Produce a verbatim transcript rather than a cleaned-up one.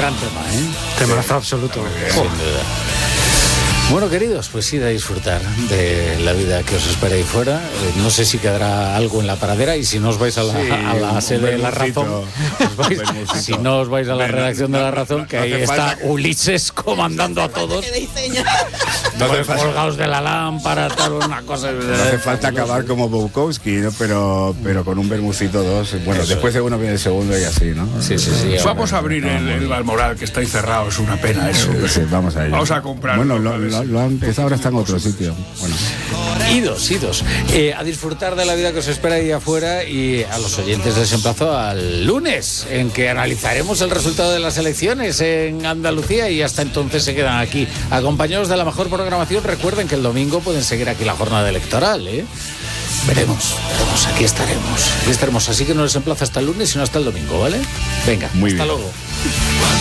Gran tema, ¿eh? Temazo absoluto. Sin duda. Bueno, queridos, pues id a disfrutar de la vida que os espera ahí fuera. Eh, no sé si quedará algo en la paradera y si no os vais a la, sí, a la sede de La Razón, os vais, si no os vais a la redacción de La Razón, que ahí está Ulises comandando a todos. No hace falta, colgados de la lámpara, tal, una cosa. no hace falta acabar como Bukowski, ¿no? Pero, pero con un bermucito dos. Bueno, Eso. Después de uno viene el segundo y así, ¿no? Sí, sí, sí. Vamos a abrir el, el Balmoral, que está ahí cerrado, es una pena eso. Sí, vamos a ello. Vamos a comprar. Bueno, lo, lo, lo han empezado, ahora está en otro sitio. Bueno. Idos, idos. Eh, a disfrutar de la vida que os espera ahí afuera, y a los oyentes les emplazo al lunes, en que analizaremos el resultado de las elecciones en Andalucía, y hasta entonces se quedan aquí acompañados de la mejor programación. Recuerden que el domingo pueden seguir aquí la jornada electoral, ¿eh? Veremos, veremos, aquí estaremos. Aquí estaremos, así que no les emplazo hasta el lunes, sino hasta el domingo, ¿vale? Venga, Muy hasta bien. luego.